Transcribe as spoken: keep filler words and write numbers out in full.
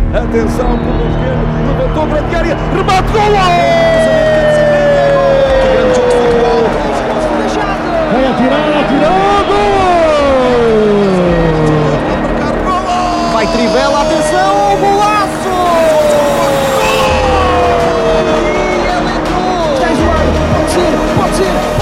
Atenção, pelo esquerdo, levantou, grande área, remate, golo!